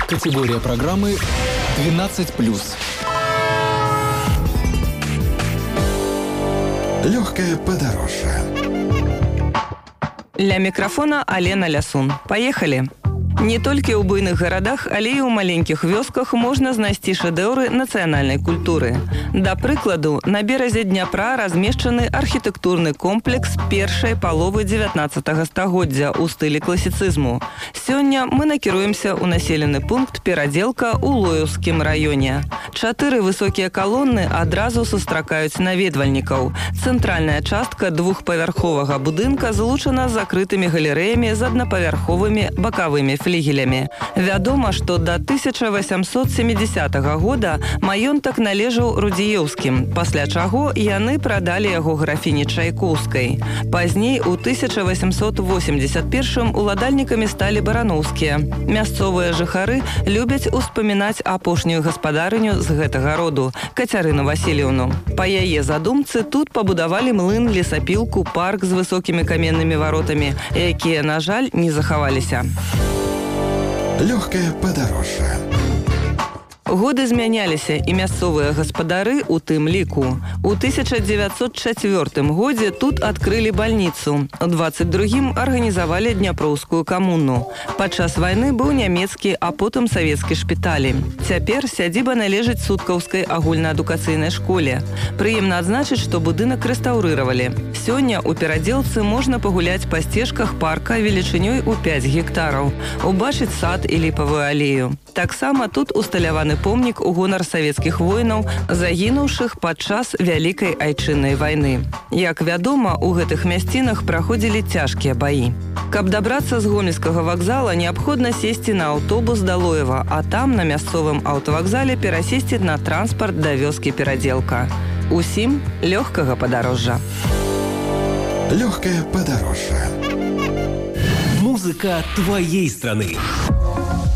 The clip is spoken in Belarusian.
Категория программы 12+. Легкое подорожье. Ля мікрафона Алена Лясун. Поехали! Не толькі ў буйных гарадах, але і ў маленькіх вёсках можна знайсці шэдэўры нацыянальнай культуры. Да прыкладу, на беразе Дняпра размешчаны архітэктурны комплекс першай паловы 19 стагоддзя ў стылі класіцызму. Сёння мы накіруемся ў населены пункт Перадзелка ў Лоеўскім раёне. 4 высокія калоны адразу сустракаюць наведвальнікаў. Цэнтральная частка двухпавярховага будынка злучана з закрытымі галерэямі з аднапавярховымі бакавымі флігелямі. Вядома, што да 1870 года маёнтак належаў Рудзіеўскім, пасля чаго яны прадалі яго графіні Чайкоўскай. Пазней, у 1881 уладальнікамі сталі бараноўскія. Мясцовыя жыхары любяць успамінаць апошнюю гаспадарыню з гэтага роду, Кацярыну Васильевну. Па яе задумцы тут пабудавалі млын, лесапілку, парк з высокімі каменнымі варотамі, якія, на жаль, не захаваліся. Легкое подорожье. Годы змяняліся і мясцовыя гаспадары у тым ліку. У 1904 годзе тут адкрылі бальніцу. У 22-м арганізавалі Дняпроўскую камуну. Падчас вайны быў нямецкі, а потым савецкі шпіталі. Цяпер сядзіба належыць Суткаўскай агульнаадукацыйнай школе. Прыемна адзначыць, што будынак рэстаўрыравалі. Сёння ў Перадзелцы можна пагуляць па сцежках парка велічынёй у 5 гектараў, убачыць сад і ліпавую алею. Таксама тут усталяваны помнік у гонар савецкіх воінаў, загінуўшых падчас Вялікай айчыннай вайны. Як вядома, у гэтых мясцінах праходзілі цяжкія баі. Каб дабрацца з гомельскага вакзала, неабходна сесці на аўтобус да Лоева, а там на мясцовым аўтавакзале перасесці на транспарт да вёскі Перадзелка. Усім лёгкага падарожжа. Легкое подорожье. Музыка твоей страны.